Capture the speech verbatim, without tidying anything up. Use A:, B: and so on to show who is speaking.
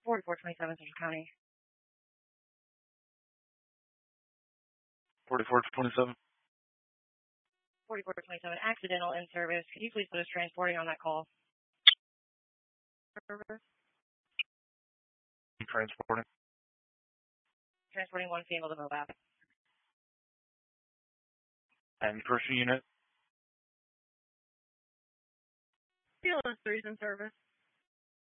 A: forty-four twenty-seven, Central County.
B: forty-four twenty-seven.
A: forty-four twenty-seven, accidental in service. Could you please put us transporting on that call? Service.
B: Transporting.
A: Transporting one female to Moab.
B: And person unit?
A: Field three's in service.